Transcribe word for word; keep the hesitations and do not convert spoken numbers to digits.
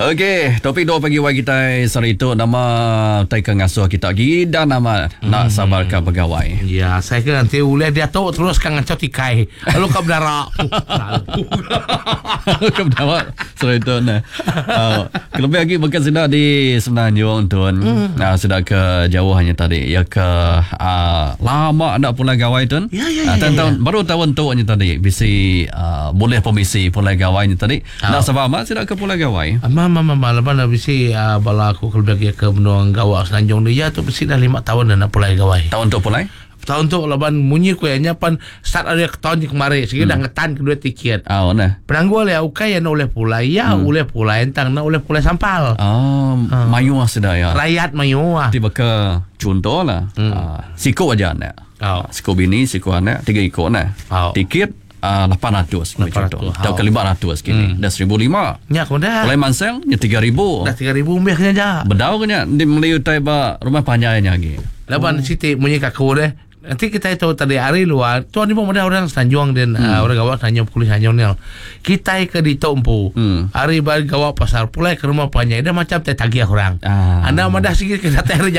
Okey, topik dua pagi wai kita sore itu nama taika ngasuh kita lagi dan nama hmm. nak sabarkan pegawai. Ya, saya kan nanti uleh dia tahu terus kan ngacau tikai. Lalu kau berdarah. Kau berdarah sore itu nah. Uh, lebih lagi bukan sudah di Semenanjung tuan. Hmm. Nah, sudah ke jauh hanya tadi ya ke uh, lama nak pulai gawai tuan. Ya, ya, ya, uh, tahun, ya, ya. Baru tahun tu hanya tadi bisi uh, boleh pemisi pulai gawai ni tadi. Oh. Nak sama sudah ke pulai gawai. Mama mama lepas dah bisi uh, bala aku kalau pergi ke Benua Gawak Semenanjung dia tu bisi dah lima tahun dah nak pulai gawai. Tahun tu pulai? Tahun tu lepas munyi ku nya pan start ada tahun kemarin sehingga hmm. dah ngetan kedua tiket. Oh nah. Penanggu oleh ukai yang oleh pulai ya hmm. oleh pulai entang nak oleh pulai sampal. Oh, uh. mayu sudah ya. Rakyat mayu ah. Tiba ke contoh lah. Hmm. Uh, siko aja nak. Oh. Siko bini, siko anak, tiga ikut nak. Oh. Tiket Uh, lapan ratus contoh. Dah ke lima ratus kini. Hmm. Dah seribu lima. Ya, kau dah. Mulai mansel, nya tiga ribu. Dah tiga ribu umbihnya aja. Bedau kena di Melayu taiba rumah panjangnya lagi. Lapan oh. Siti munyi kaku deh. Nanti kita itu tadi hari luar. Tuan ni pun ada orang Semenanjung dan hmm. uh, orang Gawak Semenanjung kulis Semenanjung ni. Kita ke di Tompu. Hmm. Hari balik Gawak pasar pulai ke rumah panjang. Dia macam teh tagih orang. Ah. Anda madah sikit kita teh